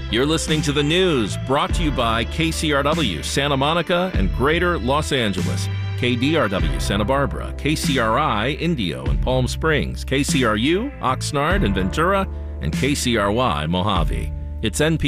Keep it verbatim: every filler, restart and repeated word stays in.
You're listening to the news brought to you by K C R W, Santa Monica and Greater Los Angeles, K D R W, Santa Barbara, K C R I, Indio and Palm Springs, K C R U, Oxnard and Ventura, and K C R Y, Mojave. It's N P